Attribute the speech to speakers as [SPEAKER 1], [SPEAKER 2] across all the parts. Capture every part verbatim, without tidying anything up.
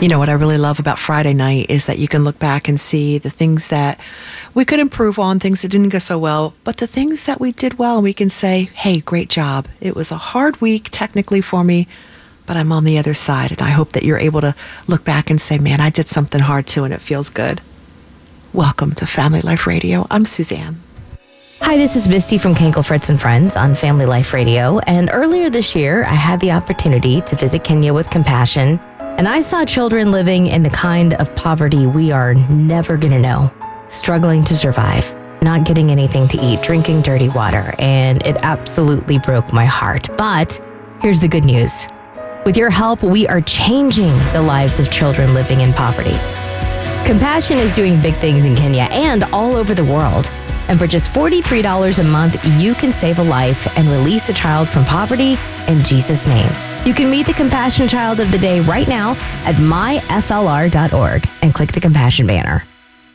[SPEAKER 1] You know, what I really love about Friday night is that you can look back and see the things that we could improve on, things that didn't go so well, but the things that we did well, and we can say, hey, great job. It was a hard week technically for me, but I'm on the other side, and I hope that you're able to look back and say, man, I did something hard too, and it feels good. Welcome to Family Life Radio. I'm Suzanne.
[SPEAKER 2] Hi, this is Misty from Kenkel Fritz and Friends on Family Life Radio. And earlier this year, I had the opportunity to visit Kenya with Compassion. And I saw children living in the kind of poverty we are never going to know, struggling to survive, not getting anything to eat, drinking dirty water. And it absolutely broke my heart. But here's the good news. With your help, we are changing the lives of children living in poverty. Compassion is doing big things in Kenya and all over the world. And for just forty-three dollars a month, you can save a life and release a child from poverty in Jesus' name. You can meet the Compassion Child of the Day right now at my f l r dot org and click the Compassion banner.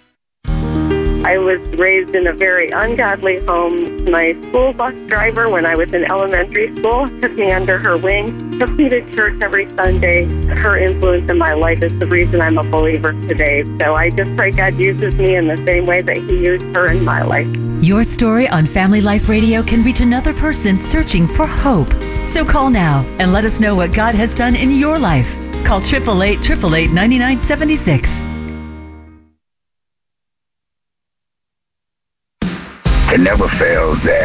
[SPEAKER 3] I was raised in a very ungodly home. My school bus driver, when I was in elementary school, took me under her wing, took me to church every Sunday. Her influence in my life is the reason I'm a believer today. So I just pray God uses me in the same way that He used her in my life.
[SPEAKER 4] Your story on Family Life Radio can reach another person searching for hope. So call now and let us know what God has done in your life. Call eight eight eight, eight eight eight, nine nine seven six.
[SPEAKER 5] It never fails that